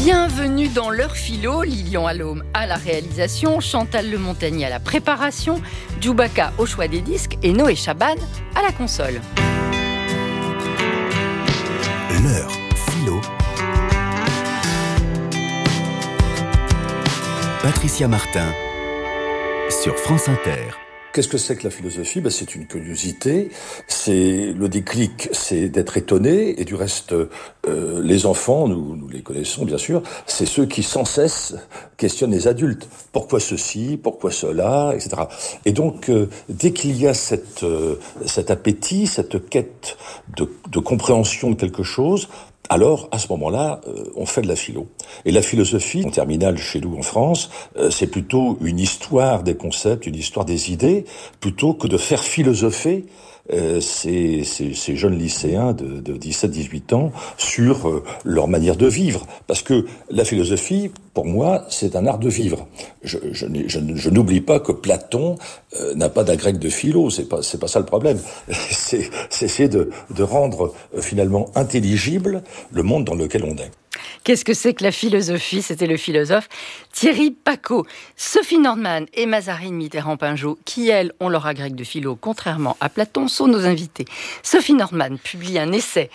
Bienvenue dans l'heure philo, Lilian Allôme à la réalisation, Chantal Lemontagny à la préparation, Djoubaka au choix des disques et Noé Chaban à la console. L'heure philo. Patricia Martin sur France Inter. Qu'est-ce que c'est que la philosophie ? C'est une curiosité, c'est le déclic, c'est d'être étonné, et du reste, les enfants, nous les connaissons bien sûr, c'est ceux qui sans cesse questionnent les adultes. Pourquoi ceci ? Pourquoi cela ? Etc. Et donc, dès qu'il y a cet appétit, cette quête de compréhension de quelque chose, alors, à ce moment-là, on fait de la philo. Et la philosophie, en terminale chez nous en France, c'est plutôt une histoire des concepts, une histoire des idées, plutôt que de faire philosopher ces jeunes lycéens de 17-18 ans sur leur manière de vivre. Parce que la philosophie, pour moi, c'est un art de vivre. Je n'oublie pas que Platon n'a pas d'agrègue de philo, c'est pas ça le problème. C'est essayer de rendre finalement intelligible le monde dans lequel on est. Qu'est-ce que c'est que la philosophie ? C'était le philosophe Thierry Pacaud. Sophie Nordman et Mazarine Mitterrand-Pinjot, qui, elles, ont leur agrègue de philo, contrairement à Platon, sont nos invités. Sophie Nordman publie un essai